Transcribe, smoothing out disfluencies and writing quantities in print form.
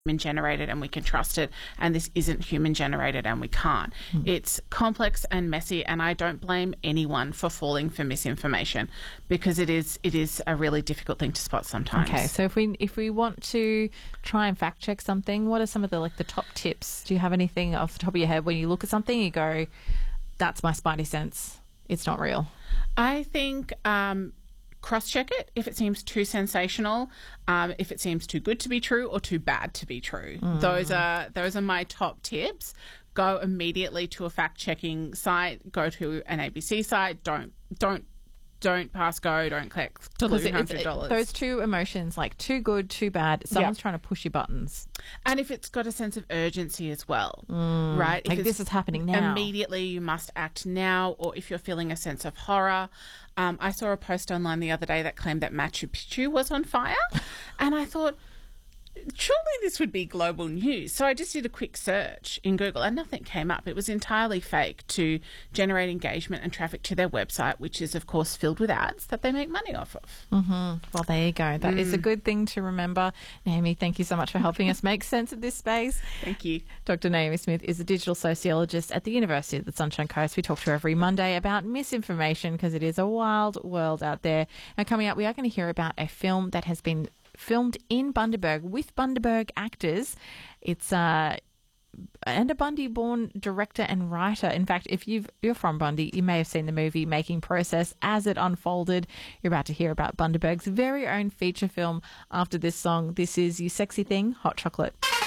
human generated and we can trust it, and this isn't human generated and we can't. It's complex and messy, and I don't blame anyone for falling for misinformation, because it is a really difficult thing to spot sometimes. Okay, so if we want to try and fact check something, what are some of the top tips? Do you have anything off the top of your head when you look at something you go, that's my spidey sense, it's not real? I think cross-check it if it seems too sensational, if it seems too good to be true or too bad to be true. Those are my top tips. Go immediately to a fact-checking site. Go to an ABC site. Don't pass go. Don't click to lose $100. Those two emotions, like too good, too bad. Someone's trying to push your buttons. And if it's got a sense of urgency as well, right? Like this is happening now. Immediately, you must act now. Or if you're feeling a sense of horror. I saw a post online the other day that claimed that Machu Picchu was on fire. And I thought, surely this would be global news. So I just did a quick search in Google and nothing came up. It was entirely fake to generate engagement and traffic to their website, which is, of course, filled with ads that they make money off of. Well, there you go. That is a good thing to remember. Naomi, thank you so much for helping us make sense of this space. Thank you. Dr. Naomi Smith is a digital sociologist at the University of the Sunshine Coast. We talk to her every Monday about misinformation because it is a wild world out there. And coming up, we are going to hear about a film that has been filmed in Bundaberg with Bundaberg actors. It's and a Bundy-born director and writer. In fact, if you're from Bundy, you may have seen the movie Making Process as it unfolded. You're about to hear about Bundaberg's very own feature film after this song. This is You Sexy Thing, Hot Chocolate.